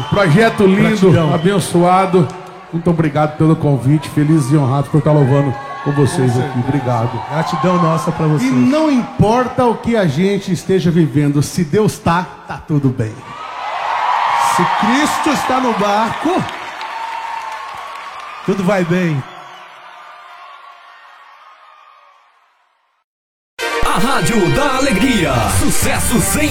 Projeto lindo, Gratidão. abençoado. Muito obrigado pelo convite. Feliz e honrado por estar louvando com vocês aqui. Obrigado. Gratidão nossa pra vocês. E não importa o que a gente esteja vivendo, se Deus tá tudo bem. Se Cristo está no barco, tudo vai bem. A Rádio da Alegria. Sucesso sem